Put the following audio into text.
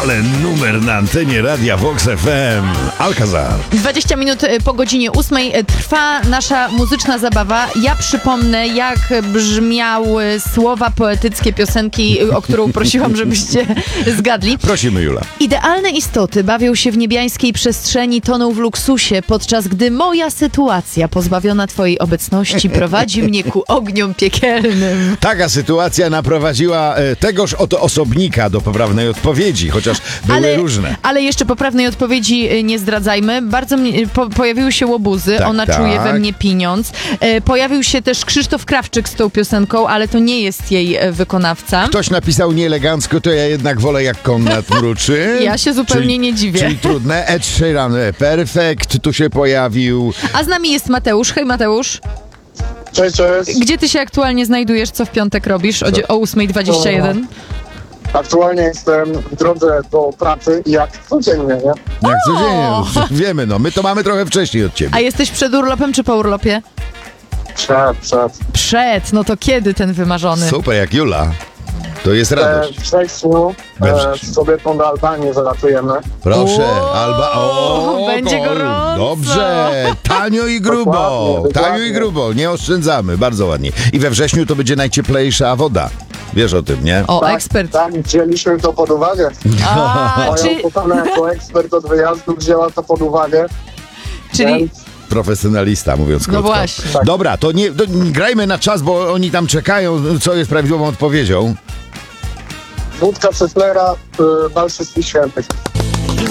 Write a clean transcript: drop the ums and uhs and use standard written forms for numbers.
Ale numer na antenie Radia Vox FM. Alcazar. 20 minut po godzinie 8 trwa nasza muzyczna zabawa. Ja przypomnę, jak brzmiały słowa poetyckie piosenki, o którą prosiłam, żebyście zgadli. Prosimy, Jula. Idealne istoty bawią się w niebiańskiej przestrzeni, toną w luksusie, podczas gdy moja sytuacja, pozbawiona twojej obecności, prowadzi mnie ku ogniom piekielnym. Taka sytuacja naprowadziła tegoż oto osobnika do poprawnej odpowiedzi, chociaż były różne. Ale jeszcze poprawnej odpowiedzi nie zdradzajmy. Bardzo pojawiły się łobuzy, Tak, ona czuje we mnie pieniądz. Pojawił się też Krzysztof Krawczyk z tą piosenką, ale to nie jest jej wykonawca. Ktoś napisał nieelegancko, to ja jednak wolę jak Konrad mruczy. Ja się zupełnie nie dziwię. Czyli trudne. Ed Sheeran, Perfect tu się pojawił. A z nami jest Mateusz. Hej Mateusz. Cześć, cześć. Gdzie ty się aktualnie znajdujesz? Co w piątek robisz? O 8:21. Aktualnie jestem w drodze do pracy jak codziennie, nie? Jak codziennie. Wiemy, no. My to mamy trochę wcześniej od ciebie. A jesteś przed urlopem czy po urlopie? Przed. Przed. No to kiedy ten wymarzony? Super, jak Jula. To jest radość. W wrześniu We wrześniu. z kobietą do Albanii zalatujemy. Proszę, O, Alba. O, będzie gorąco. Dobrze. Tanio i grubo. Dokładnie. Tanio i grubo. Nie oszczędzamy. Bardzo ładnie. I we wrześniu to będzie najcieplejsza woda. Wiesz o tym, nie? O, ekspert. Tak, wzięliśmy to pod uwagę. A, Moja ukochana jako ekspert od wyjazdu wzięła to pod uwagę. czyli Więc Profesjonalista, mówiąc krótko. właśnie. Tak. Dobra, to nie grajmy na czas, bo oni tam czekają, co jest prawidłową odpowiedzią. wódka Ceflera, bal Wszystkich Świętych.